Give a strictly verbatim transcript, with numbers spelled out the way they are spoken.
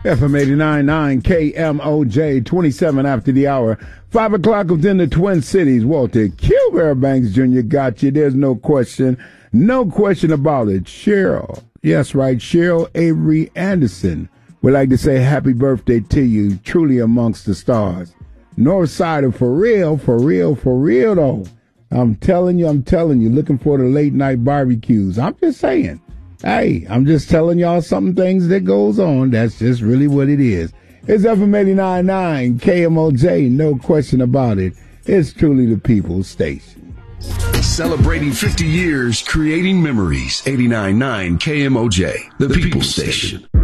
F M eighty-nine point nine K M O J, twenty-seven after the hour. Five o'clock within the Twin Cities. Walter Q. Banks Junior got you. There's no question. No question about it. Cheryl. Yes, right. Cheryl Avery Anderson would like to say happy birthday to you. Truly amongst the stars. Northsider for real, for real, for real though. I'm telling you, I'm telling you, looking for the late night barbecues. I'm just saying. Hey, I'm just telling y'all some things that goes on. That's just really what it is. It's F M eighty-nine point nine K M O J, no question about it. It's truly the people's station. Celebrating fifty years, creating memories. eighty-nine point nine K M O J, the, the people's station.